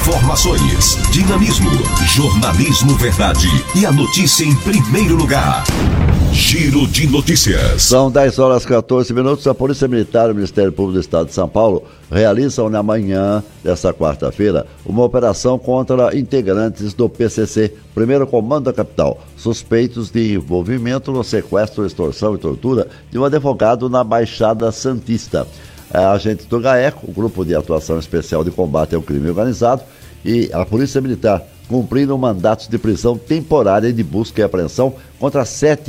Informações, dinamismo, jornalismo verdade e a notícia em primeiro lugar. Giro de Notícias. São 10h14. A Polícia Militar e o Ministério Público do Estado de São Paulo realizam na manhã desta quarta-feira uma operação contra integrantes do PCC, Primeiro Comando da Capital, suspeitos de envolvimento no sequestro, extorsão e tortura de um advogado na Baixada Santista. Agentes do GAECO, o Grupo de Atuação Especial de Combate ao Crime Organizado, e a Polícia Militar cumpriram mandatos de prisão temporária e de busca e apreensão contra 7